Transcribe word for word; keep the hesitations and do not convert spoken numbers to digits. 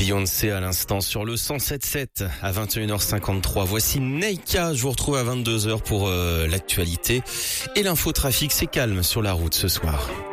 Beyoncé à l'instant sur le cent sept sept à vingt et une heures cinquante-trois. Voici Neika, je vous retrouve à vingt-deux heures pour euh, l'actualité. Et l'infotrafic, c'est calme sur la route ce soir.